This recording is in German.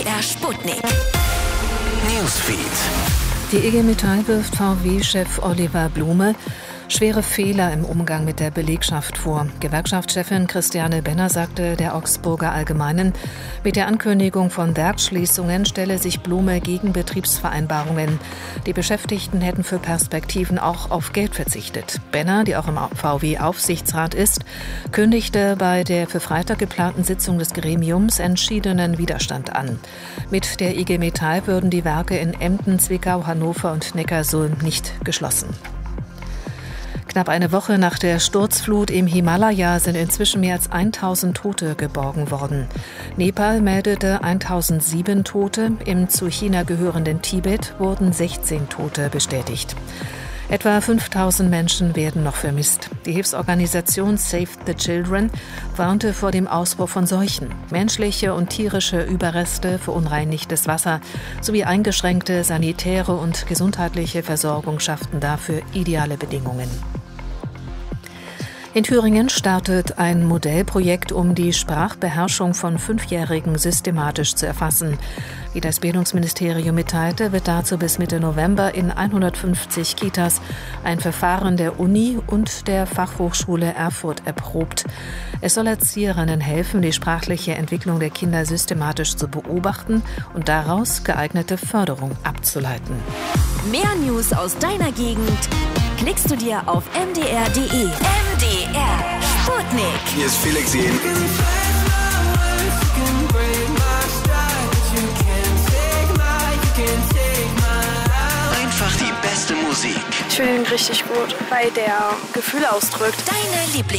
MDR Sputnik. Newsfeed. Die IG Metall wirft VW-Chef Oliver Blume schwere Fehler im Umgang mit der Belegschaft vor. Gewerkschaftschefin Christiane Benner sagte der Augsburger Allgemeinen, mit der Ankündigung von Werksschließungen stelle sich Blume gegen Betriebsvereinbarungen. Die Beschäftigten hätten für Perspektiven auch auf Geld verzichtet. Benner, die auch im VW-Aufsichtsrat ist, kündigte bei der für Freitag geplanten Sitzung des Gremiums entschiedenen Widerstand an. Mit der IG Metall würden die Werke in Emden, Zwickau, Hannover und Neckarsulm nicht geschlossen. Knapp eine Woche nach der Sturzflut im Himalaya sind inzwischen mehr als 1000 Tote geborgen worden. Nepal meldete 1007 Tote, im zu China gehörenden Tibet wurden 16 Tote bestätigt. Etwa 5000 Menschen werden noch vermisst. Die Hilfsorganisation Save the Children warnte vor dem Ausbruch von Seuchen. Menschliche und tierische Überreste, verunreinigtes Wasser sowie eingeschränkte sanitäre und gesundheitliche Versorgung schafften dafür ideale Bedingungen. In Thüringen startet ein Modellprojekt, um die Sprachbeherrschung von 5-Jährigen systematisch zu erfassen. Wie das Bildungsministerium mitteilte, wird dazu bis Mitte November in 150 Kitas ein Verfahren der Uni und der Fachhochschule Erfurt erprobt. Es soll Erzieherinnen helfen, die sprachliche Entwicklung der Kinder systematisch zu beobachten und daraus geeignete Förderung abzuleiten. Mehr News aus deiner Gegend klickst du dir auf mdr.de. MDR Sputnik. Hier ist Felix Jähn. Einfach die beste Musik. Ich finde ihn richtig gut, weil der Gefühle ausdrückt. Deine Lieblings